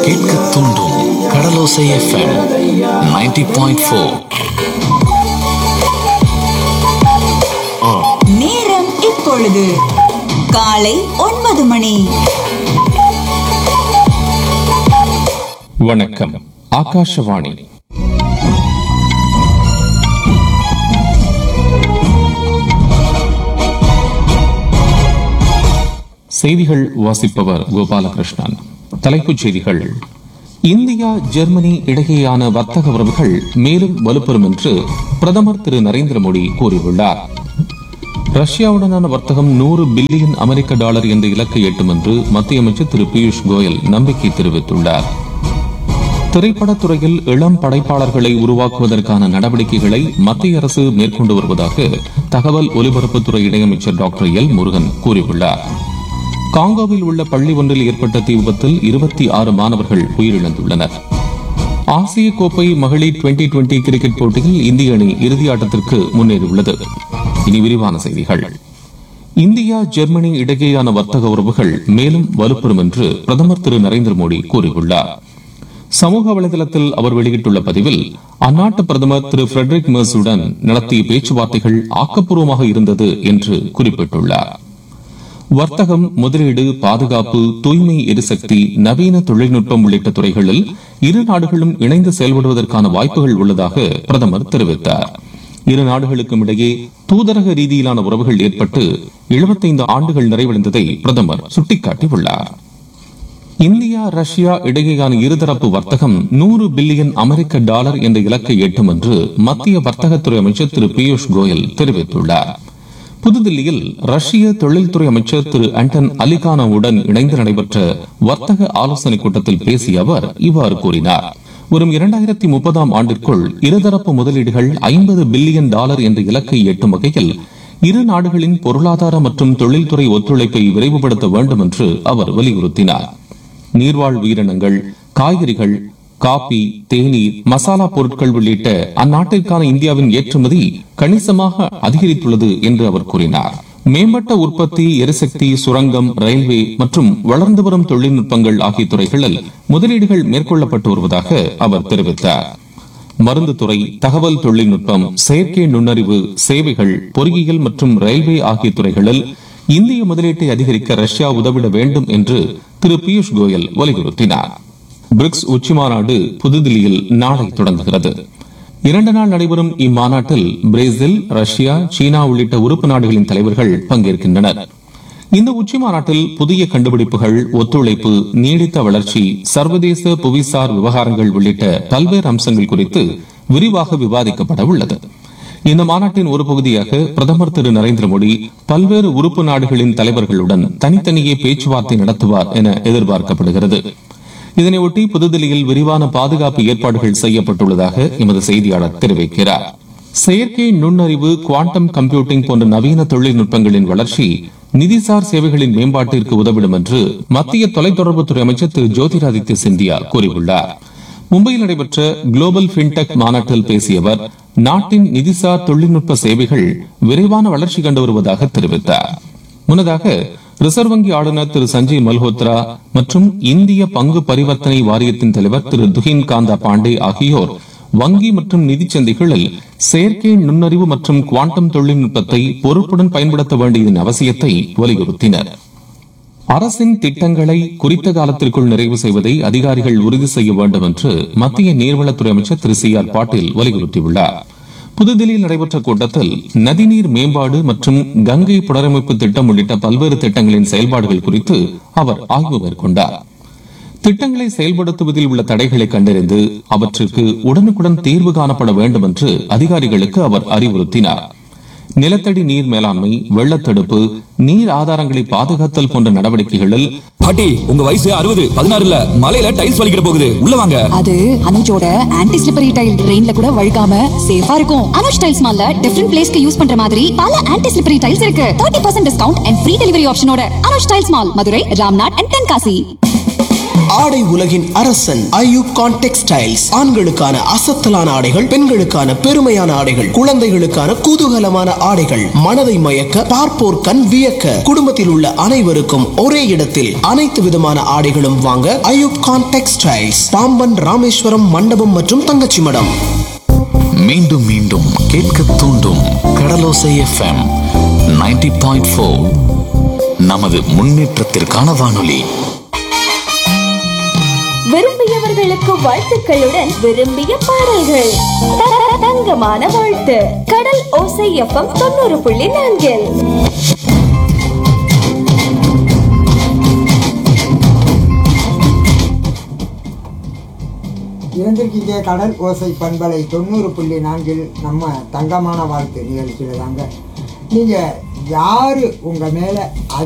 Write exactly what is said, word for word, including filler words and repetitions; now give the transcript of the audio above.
கேட்க தூண்டும் கடலோசை FM ninety point four. நேரம் இப்பொழுது காலை ஒன்பது மணி. வணக்கம். ஆகாஷவாணி. செய்திகள் வாசிப்பவர் கோபாலகிருஷ்ணன். தலைப்புச் செய்திகள். இந்தியா ஜெர்மனி இடையேயான வர்த்தக உறவுகள் மேலும் வலுப்பெறும் என்று பிரதமர் திரு நரேந்திர மோடி கூறியுள்ளார். ரஷ்யாவுடனான வர்த்தகம் நூறு பில்லியன் அமெரிக்க டாலர் என்ற இலக்கை எட்டும் என்று மத்திய அமைச்சர் திரு பியூஷ் கோயல் நம்பிக்கை தெரிவித்துள்ளார். திரைப்படத்துறையில் இளம் படைப்பாளர்களை உருவாக்குவதற்கான நடவடிக்கைகளை மத்திய அரசு மேற்கொண்டு வருவதாக தகவல் ஒலிபரப்புத்துறை இணையமைச்சர் டாக்டர் எல் முருகன் கூறியுள்ளார். காங்கோவில் உள்ள பள்ளி ஒன்றில் ஏற்பட்ட தீ விபத்தில் இருபத்தி ஆறு மாணவர்கள் உயிரிழந்துள்ளனர். ஆசிய கோப்பை மகளிர் டுவெண்டி டுவெண்டி கிரிக்கெட் போட்டியில் இந்திய அணி இறுதி ஆட்டத்திற்கு முன்னேறியுள்ளது. இனி விரிவான செய்திகள். இந்தியா ஜெர்மனி இடையேயான வர்த்தக உறவுகள் மேலும் வலுப்பெறும் என்று பிரதமர் திரு நரேந்திர மோடி கூறியுள்ளார். சமூக வலைதளத்தில் அவர் வெளியிட்டுள்ள பதிவில், அந்நாட்டு பிரதமர் திரு ஃபிரெட்ரிக் மெர்ஸுடன் நடத்திய பேச்சுவார்த்தைகள் ஆக்கப்பூர்வமாக இருந்தது என்று குறிப்பிட்டுள்ளார். வர்த்தகம், முதலீடு, பாதுகாப்பு, தூய்மை எரிசக்தி, நவீன தொழில்நுட்பம் உள்ளிட்ட துறைகளில் இரு நாடுகளும் இணைந்து செயல்படுவதற்கான வாய்ப்புகள் உள்ளதாக பிரதமர் தெரிவித்தார். இரு நாடுகளுக்கும் இடையே தூதரக ரீதியிலான உறவுகள் ஏற்பட்டு எழுபத்தைந்து ஆண்டுகள் நிறைவடைந்ததை பிரதமர் சுட்டிக்காட்டியுள்ளார். இந்தியா ரஷ்யா இடையேயான இருதரப்பு வர்த்தகம் நூறு பில்லியன் அமெரிக்க டாலர் என்ற இலக்கை எட்டும் என்று மத்திய வர்த்தகத்துறை அமைச்சர் திரு பியூஷ் கோயல் தெரிவித்துள்ளார். புதுதில்லியில் ரஷ்ய தொழில்துறை அமைச்சர் திரு ஆண்டன் அலிகானோவுடன் இணைந்து நடைபெற்ற வர்த்தக ஆலோசனைக் கூட்டத்தில் பேசிய அவர் இவ்வாறு கூறினார். வரும் இரண்டாயிரத்தி முப்பதாம் ஆண்டிற்குள் இருதரப்பு முதலீடுகள் ஐம்பது பில்லியன் டாலர் என்ற இலக்கை எட்டும் வகையில் இரு நாடுகளின் பொருளாதார மற்றும் தொழில்துறை ஒத்துழைப்பை விரைவுபடுத்த வேண்டும் என்று அவர் வலியுறுத்தினார். நீர்வாழ் உயிரினங்கள், காய்கறிகள், காபி, தேநீர், மசாலா பொருட்கள் உள்ளிட்ட அந்நாட்டிற்கான இந்தியாவின் ஏற்றுமதி கணிசமாக அதிகரித்துள்ளது என்று அவர் கூறினார். மேம்பட்ட உற்பத்தி, எரிசக்தி, சுரங்கம், ரயில்வே மற்றும் வளர்ந்து வரும் தொழில்நுட்பங்கள் ஆகிய துறைகளில் முதலீடுகள் மேற்கொள்ளப்பட்டு வருவதாக அவர் தெரிவித்தார். மருந்து துறை, தகவல் தொழில்நுட்பம், செயற்கை நுண்ணறிவு, சேவைகள், பொறியியல் மற்றும் ரயில்வே ஆகிய துறைகளில் இந்திய முதலீட்டை அதிகரிக்க ரஷ்யா உதவிட வேண்டும் என்று திரு பியூஷ் கோயல் வலியுறுத்தினார். பிரிக்ஸ் உச்சி மாநாடு புதுதில்லியில் நாளை தொடங்குகிறது. இரண்டு நாள் நடைபெறும் இம்மாநாட்டில் பிரேசில், ரஷ்யா, சீனா உள்ளிட்ட உறுப்பு நாடுகளின் தலைவர்கள் பங்கேற்கின்றனர். இந்த உச்சி மாநாட்டில் புதிய கண்டுபிடிப்புகள், ஒத்துழைப்பு, நீடித்த வளர்ச்சி, சர்வதேச புவிசார் விவகாரங்கள் உள்ளிட்ட பல்வேறு அம்சங்கள் குறித்து விரிவாக விவாதிக்கப்பட உள்ளது. இந்த மாநாட்டின் ஒரு பகுதியாக பிரதமர் திரு நரேந்திர மோடி பல்வேறு உறுப்பு நாடுகளின் தலைவர்களுடன் தனித்தனியே பேச்சுவார்த்தை நடத்துவார் என எதிர்பார்க்கப்படுகிறது. இதனையொட்டி புதுதில்லியில் விரிவான பாதுகாப்பு ஏற்பாடுகள் செய்யப்பட்டுள்ளதாக எமது செய்தியாளர் தெரிவிக்கிறார். செயற்கை நுண்ணறிவு, குவாண்டம் கம்ப்யூட்டிங் போன்ற நவீன தொழில்நுட்பங்களின் வளர்ச்சி நிதிசார் சேவைகளின் மேம்பாட்டிற்கு உதவிடும் என்று மத்திய தொலைத்தொடர்புத்துறை அமைச்சர் திரு ஜோதிராதித்ய சிந்தியா கூறியுள்ளார். மும்பையில் நடைபெற்ற குளோபல் பின்டெக் மாநாட்டில் பேசிய அவர், நாட்டின் நிதிசார் தொழில்நுட்ப சேவைகள் விரைவான வளர்ச்சி கண்டு வருவதாக தெரிவித்தார். முன்னதாக ரிசர்வ் வங்கி ஆளுநர் திரு சஞ்சய் மல்ஹோத்ரா மற்றும் இந்திய பங்கு பரிவர்த்தனை வாரியத்தின் தலைவர் திரு துஹின் காந்தா பாண்டே ஆகியோர் வங்கி மற்றும் நிதி சந்தைகளில் செயற்கை நுண்ணறிவு மற்றும் குவாண்டம் தொழில்நுட்பத்தை பொறுப்புடன் பயன்படுத்த வேண்டியதன் அவசியத்தை வலியுறுத்தினர். அரசின் திட்டங்களை குறித்த காலத்திற்குள் நிறைவு செய்வதை அதிகாரிகள் உறுதி செய்ய வேண்டும் என்று மத்திய நீர்வளத்துறை அமைச்சர் திரு சி ஆர் பாட்டீல் வலியுறுத்தியுள்ளார். புதுதில்லியில் நடைபெற்ற கூட்டத்தில் நதிநீர் மேம்பாடு மற்றும் கங்கை புனரமைப்பு திட்டம் உள்ளிட்ட பல்வேறு திட்டங்களின் செயல்பாடுகள் குறித்து அவர் ஆய்வு மேற்கொண்டார். திட்டங்களை செயல்படுத்துவதில் உள்ள தடைகளை கண்டறிந்து அவற்றுக்கு உடனுக்குடன் தீர்வு காணப்பட வேண்டும் என்று அதிகாரிகளுக்கு அவர் அறிவுறுத்தினார். நிலத்தடி நீர் மேலாண்மை, வெள்ளத்தடுப்பு, நீர் ஆதாரங்களை பாதுகாத்தல் போன்ற நடவடிக்கைகளில் பாட்டி, உங்க வயசு அறுபது பதினாறு இல்ல, மலையில டைல்ஸ் வலிக்கிற போகுது, உள்ள வாங்க. அது அனுஜோட ஆன்டி ஸ்லிப்பரி டைல், ரெயின்ல கூட வழுக்காம சேஃபா இருக்கும். அனுஜ் டைல்ஸ் மால்ல டிஃபரண்ட் பிளேஸ்க்கு யூஸ் பண்ற மாதிரி பல ஆன்டி ஸ்லிப்பரி டைல்ஸ் இருக்கு. முப்பது percent discount and free delivery ஆப்ஷனோட. Anuj tiles mall, Madurai, Ramnath and Tenkasi. ஆடை உலகின் அரசன் ஐயூப் கான் டெக்ஸ்டைல்ஸ். ஆண்களுக்கான அசத்தலான ஆடைகள், பெண்களுக்கான பெருமையான ஆடைகள், குழந்தைகளுக்கான குதூகலமான ஆடைகள், மனதை மயக்க பார்ப்போர் கண் வியக்க, குடும்பத்தில் உள்ள அனைவருக்கும் ஒரே இடத்தில் அனைத்து விதமான ஆடைகளும் வாங்க ஐயூப் கான் டெக்ஸ்டைல்ஸ், பாம்பன் ராமேஸ்வரம் மண்டபம் மற்றும் தங்கச்சி மடம். மீண்டும் மீண்டும் கேட்க தூண்டும் கடலோசை எஃப்எம் நைன்டி பாயிண்ட் ஃபோர். நமது முன்னேற்றத்திற்கான வானொலி. விரும்பியவர்களுக்கு வாழ்த்துக்களுடன் விரும்பிய பாடல்கள். த- தங்கமான வாழ்த்து. கடல் ஓசை எஃப்எம் தொண்ணூறு புள்ளி நான்கில். இருந்திருக்கீங்க கடல் ஓசை பண்பலை தொண்ணூறு புள்ளி நான்கில் நம்ம தங்கமான வாழ்த்து நிகழ்ச்சியில் தாங்க. நீங்கள் யார் உங்கள் மேலே